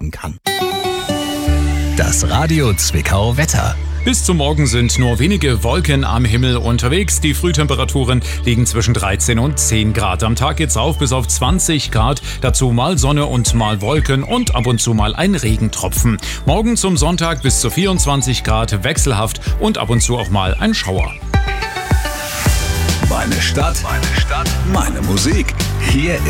werden kann. Das Radio Zwickau Wetter. Bis zum Morgen sind nur wenige Wolken am Himmel unterwegs. Die Frühtemperaturen liegen zwischen 13 und 10 Grad. Am Tag geht's rauf bis auf 20 Grad. Dazu mal Sonne und mal Wolken und ab und zu mal ein Regentropfen. Morgen zum Sonntag bis zu 24 Grad, wechselhaft und ab und zu auch mal ein Schauer. Meine Stadt, meine Musik. Hier